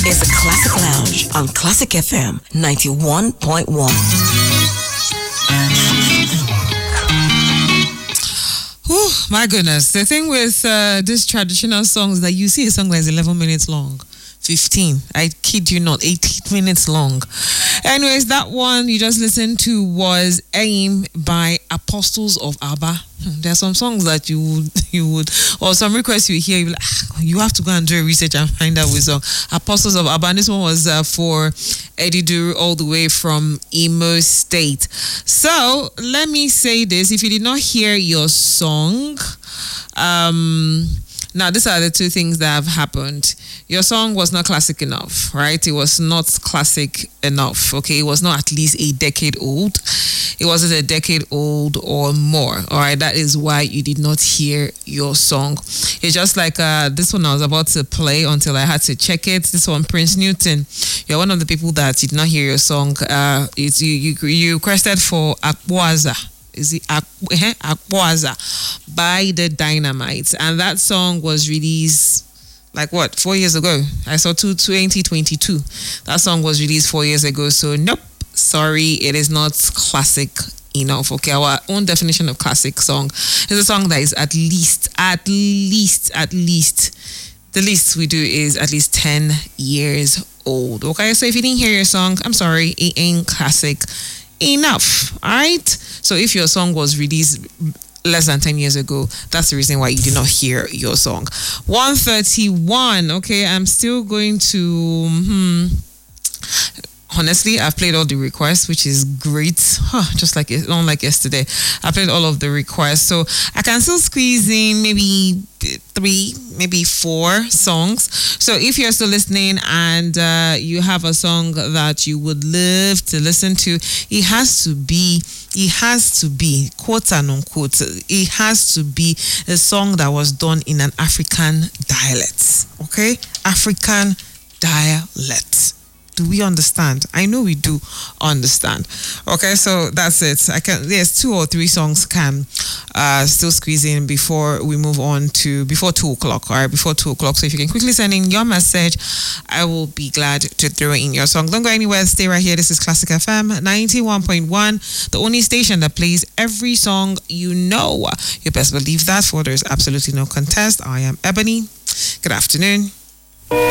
is a Classic Lounge on Classic FM 91.1. Oh my goodness. The thing with these traditional songs that you see a song that is 11 minutes long. 15. I kid you not, 18 minutes long. Anyways, that one you just listened to was Aim by Apostles of Abba. There are some songs that you would, or some requests you hear, you have to go and do a research and find out which song. Apostles of Abba. And this one was for Eddie Duru, all the way from Imo State. So let me say this: if you did not hear your song, now these are the two things that have happened. Your song was not classic enough, right? It was not classic enough, okay? It was not at least a decade old. It wasn't a decade old or more, all right? That is why you did not hear your song. It's just like this one I was about to play until I had to check it. This one, Prince Newton. You're one of the people that did not hear your song. You requested for Akwaza. Is it Akwaza by the Dynamites, and that song was released like 4 years ago. I saw 2022. That song was released 4 years ago. So nope, sorry, it is not classic enough. Okay, our own definition of classic song is a song that is at least the least we do is at least 10 years old. Okay, so if you didn't hear your song, I'm sorry, it ain't classic enough. All right, so if your song was released less than 10 years ago, that's the reason why you did not hear your song. 131. Okay, I'm still going to honestly, I've played all the requests, which is great. Just like unlike yesterday, I played all of the requests, so I can still squeeze in maybe 3, maybe 4 songs. So if you're still listening and you have a song that you would love to listen to, it has to be, quote and unquote, it has to be a song that was done in an African dialect. Okay, African dialect. Do we understand? I know we do understand. Okay, so that's it. There's 2 or 3 songs can still squeeze in before we move on to before 2 o'clock. All right, before 2 o'clock. So if you can quickly send in your message, I will be glad to throw in your song. Don't go anywhere. Stay right here. This is Classic FM 91.1, the only station that plays every song you know. You best believe that. For there's absolutely no contest. I am Ebony. Good afternoon.